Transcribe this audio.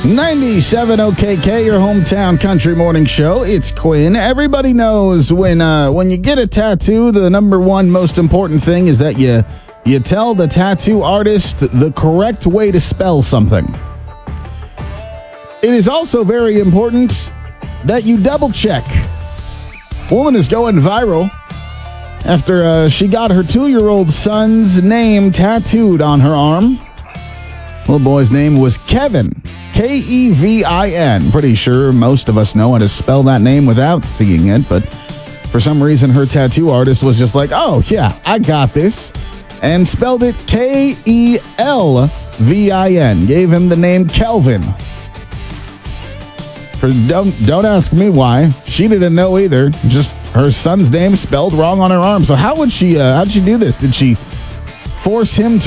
97 OKK, your hometown country morning show. It's Quinn. Everybody knows when you get a tattoo, the number one most important thing is that you tell the tattoo artist the correct way to spell something. It is also very important that you double check. A woman is going viral after she got her 2-year-old son's name tattooed on her arm. Little boy's name was Kevin. Kevin. Pretty sure most of us know how to spell that name without seeing it, but for some reason her tattoo artist was just like, oh yeah, I got this, and spelled it Kelvin. Gave him the name Kelvin. Don't ask me why. She didn't know either. Just her son's name spelled wrong on her arm. So how'd she do this? Did she force him to